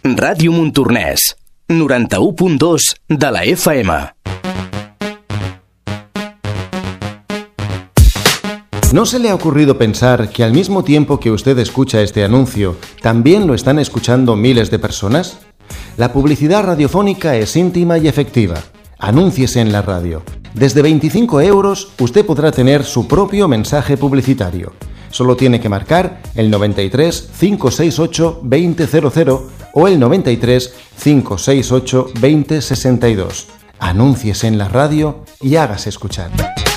Ràdio Montornès, 91.2 de la FM. ¿No se le ha ocurrido pensar que al mismo tiempo que usted escucha este anuncio, también lo están escuchando miles de personas? La publicidad radiofónica es íntima y efectiva. Anúnciese en la radio. Desde 25 euros usted podrá tener su propio mensaje publicitario. Solo tiene que marcar el 93 568 2000 o el 93 568 2062. Anúnciese en la radio y hágase escuchar.